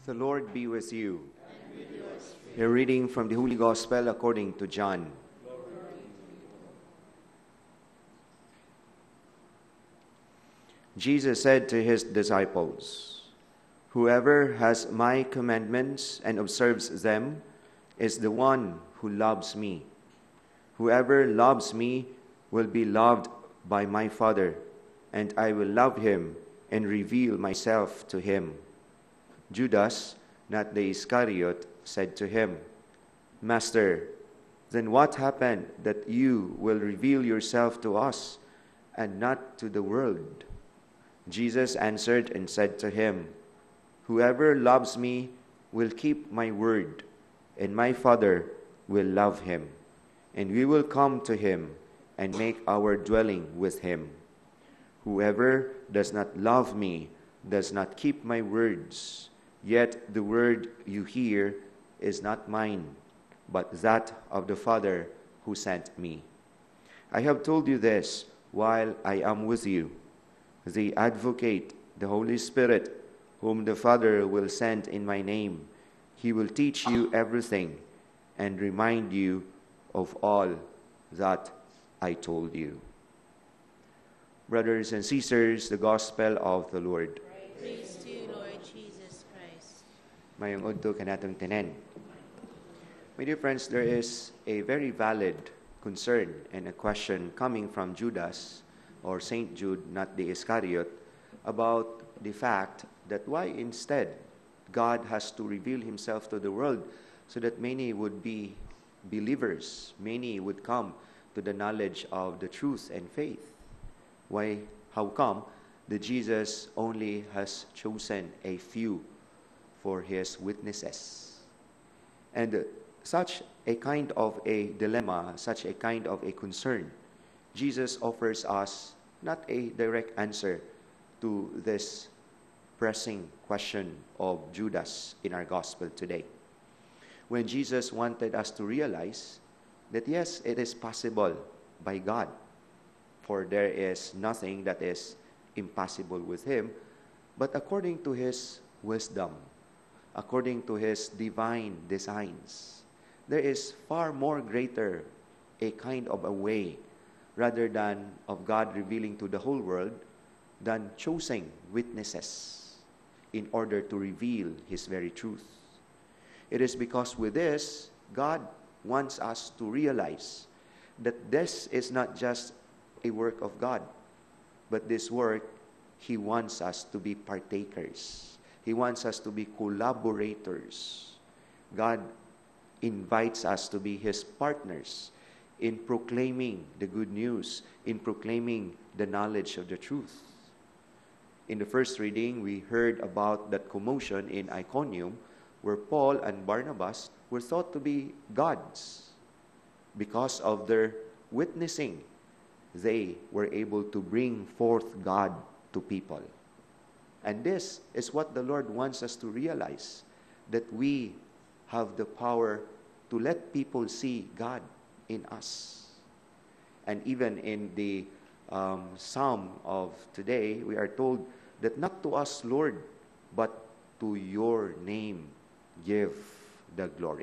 The Lord be with you. A reading from the Holy Gospel according to John. Jesus said to his disciples, "Whoever has my commandments and observes them is the one who loves me. Whoever loves me will be loved by my Father, and I will love him and reveal myself to him." Judas, not the Iscariot, said to him, "Master, then what happened that you will reveal yourself to us and not to the world?" Jesus answered and said to him, "Whoever loves me will keep my word, and my Father will love him, and we will come to him and make our dwelling with him. Whoever does not love me does not keep my words. Yet the word you hear is not mine, but that of the Father who sent me. I have told you this while I am with you. The Advocate, the Holy Spirit, whom the Father will send in my name, he will teach you everything and remind you of all that I told you." Brothers and sisters, the Gospel of the Lord. Praise to you, Lord Jesus Christ. Mayong udto kanatong tanan. My dear friends, there is a very valid concern and a question coming from Judas, or Saint Jude, not the Iscariot, about the fact that why instead God has to reveal himself to the world so that many would be believers, many would come to the knowledge of the truth and faith. Why, how come that Jesus only has chosen a few for his witnesses? And such a kind of a dilemma, such a kind of a concern, Jesus offers us not a direct answer to this pressing question of Judas in our gospel today. When Jesus wanted us to realize that yes, it is possible by God, for there is nothing that is impossible with him, but according to his wisdom, according to his divine designs, there is far more greater a kind of a way, rather than of God revealing to the whole world, than choosing witnesses in order to reveal his very truth. It is because with this, God wants us to realize that this is not just a work of God, but this work, he wants us to be partakers. He wants us to be collaborators. God invites us to be his partners in proclaiming the good news, in proclaiming the knowledge of the truth. In the first reading, we heard about that commotion in Iconium, where Paul and Barnabas were thought to be gods. Because of their witnessing, they were able to bring forth God to people. And this is what the Lord wants us to realize, that we have the power to let people see God in us. And even in the Psalm of today, we are told that not to us, Lord, but to your name give the glory.